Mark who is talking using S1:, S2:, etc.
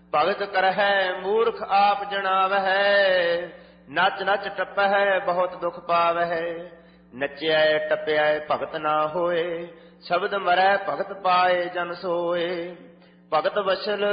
S1: ਭਗਤ ਕਰਹਿ ਮੂਰਖ ਆਪ ਜਣਾਵਹਿ। ਨੱਚ ਨੱਚ ਟੱਪਹਿ ਬਹੁਤ ਦੁਖ ਪਾਵਹਿ। ਨੱਚਿਆ ਟੱਪਿਆ ਭਗਤ ਨਾ ਹੋਏ। ਸ਼ਬਦ ਮਰੈ ਭਗਤ ਪਾਏ ਜਨ ਸੋਏ। ਭਗਤ ਵਸ਼ਲ